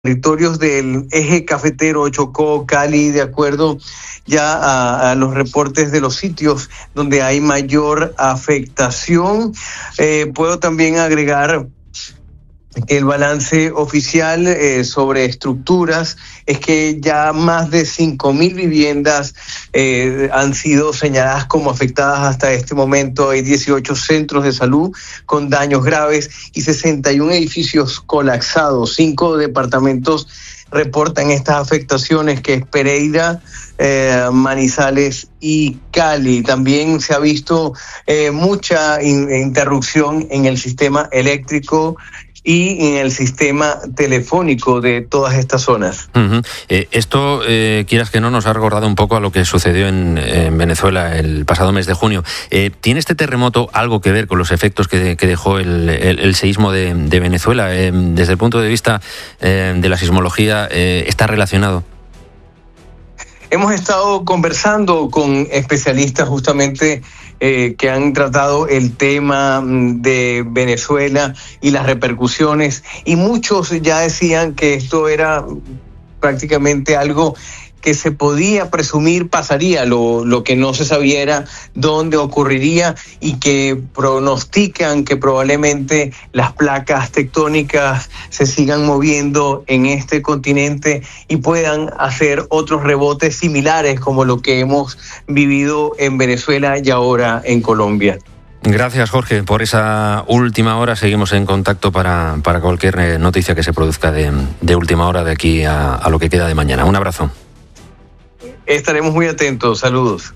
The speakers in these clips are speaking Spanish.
territorios del eje cafetero, Chocó, Cali, de acuerdo ya a los reportes de los sitios donde hay mayor afectación. Puedo también agregar que el balance oficial sobre estructuras es que ya más de 5.000 viviendas han sido señaladas como afectadas hasta este momento. Hay 18 centros de salud con daños graves y 61 edificios colapsados. 5 departamentos reportan estas afectaciones, que es Pereira, Manizales y Cali. También se ha visto mucha interrupción en el sistema eléctrico y en el sistema telefónico de todas estas zonas. Esto, quieras que no, nos ha recordado un poco a lo que sucedió en Venezuela el pasado mes de junio. ¿Tiene este terremoto algo que ver con los efectos que dejó el seísmo de Venezuela? Desde el punto de vista de la sismología, ¿está relacionado? Hemos estado conversando con especialistas justamente que han tratado el tema de Venezuela y las repercusiones, y muchos ya decían que esto era prácticamente algo que se podía presumir pasaría. Lo que no se sabía era dónde ocurriría, y que pronostican que probablemente las placas tectónicas se sigan moviendo en este continente y puedan hacer otros rebotes similares como lo que hemos vivido en Venezuela y ahora en Colombia. Gracias, Jorge, por esa última hora. Seguimos en contacto para cualquier noticia que se produzca de última hora de aquí a lo que queda de mañana. Un abrazo. Estaremos muy atentos. Saludos.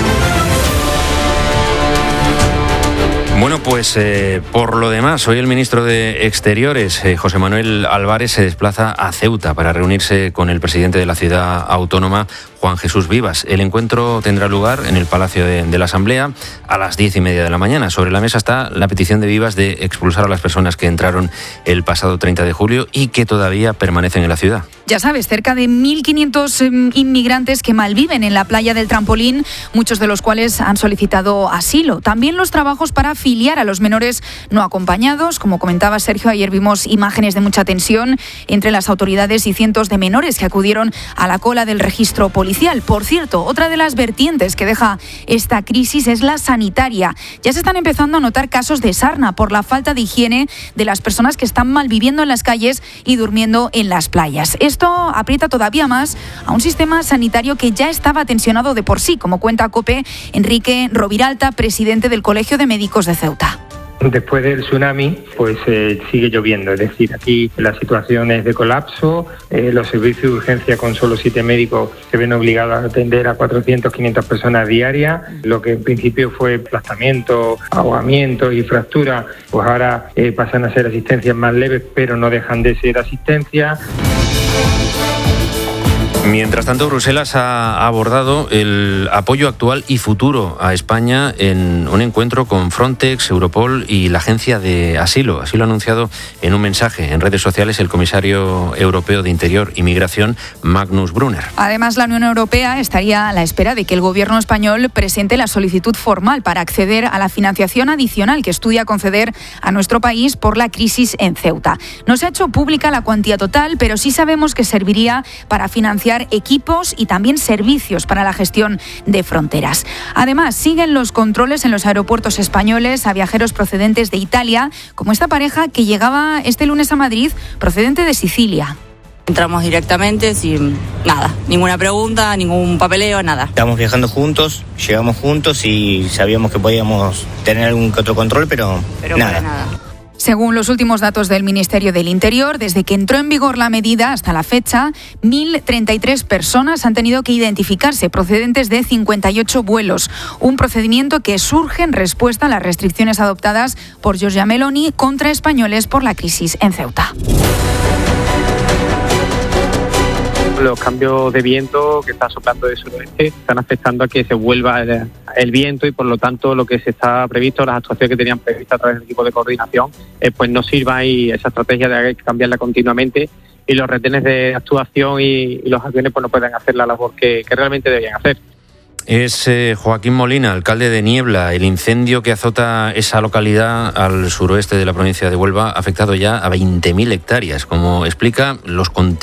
Bueno, pues por lo demás, hoy el ministro de Exteriores, José Manuel Álvarez, se desplaza a Ceuta para reunirse con el presidente de la ciudad autónoma, Juan Jesús Vivas. El encuentro tendrá lugar en el Palacio de la Asamblea a las 10:30 de la mañana. Sobre la mesa está la petición de Vivas de expulsar a las personas que entraron el pasado 30 de julio y que todavía permanecen en la ciudad. Ya sabes, cerca de 1.500 inmigrantes que malviven en la playa del Trampolín, muchos de los cuales han solicitado asilo. También los trabajos para afiliar a los menores no acompañados. Como comentaba Sergio, ayer vimos imágenes de mucha tensión entre las autoridades y cientos de menores que acudieron a la cola del registro policial. Por cierto, otra de las vertientes que deja esta crisis es la sanitaria. Ya se están empezando a notar casos de sarna por la falta de higiene de las personas que están malviviendo en las calles y durmiendo en las playas. Esto aprieta todavía más a un sistema sanitario que ya estaba tensionado de por sí, como cuenta COPE Enrique Roviralta, presidente del Colegio de Médicos de Ceuta. Después del tsunami, pues sigue lloviendo, es decir, aquí la situación es de colapso, los servicios de urgencia con solo 7 médicos se ven obligados a atender a 400, 500 personas diarias, lo que en principio fue aplastamiento, ahogamiento y fractura, pues ahora pasan a ser asistencias más leves, pero no dejan de ser asistencias. Mientras tanto, Bruselas ha abordado el apoyo actual y futuro a España en un encuentro con Frontex, Europol y la Agencia de Asilo. Así lo ha anunciado en un mensaje en redes sociales el comisario europeo de Interior y Migración, Magnus Brunner. Además, la Unión Europea estaría a la espera de que el gobierno español presente la solicitud formal para acceder a la financiación adicional que estudia conceder a nuestro país por la crisis en Ceuta. No se ha hecho pública la cuantía total, pero sí sabemos que serviría para financiar equipos y también servicios para la gestión de fronteras. Además, siguen los controles en los aeropuertos españoles a viajeros procedentes de Italia, como esta pareja que llegaba este lunes a Madrid procedente de Sicilia. Entramos directamente sin nada, ninguna pregunta, ningún papeleo, nada. Estamos viajando juntos, llegamos juntos y sabíamos que podíamos tener algún que otro control, pero nada. Según los últimos datos del Ministerio del Interior, desde que entró en vigor la medida hasta la fecha, 1.033 personas han tenido que identificarse procedentes de 58 vuelos. Un procedimiento que surge en respuesta a las restricciones adoptadas por Giorgia Meloni contra españoles por la crisis en Ceuta. Los cambios de viento que están soplando de suroeste están afectando a que se vuelva el viento, y por lo tanto lo que se está previsto, las actuaciones que tenían previstas a través del equipo de coordinación, pues no sirva, y esa estrategia de cambiarla continuamente, y los retenes de actuación y los aviones pues no pueden hacer la labor que realmente deberían hacer. Es Joaquín Molina, alcalde de Niebla. El incendio que azota esa localidad al suroeste de la provincia de Huelva ha afectado ya a 20.000 hectáreas. Como explica, los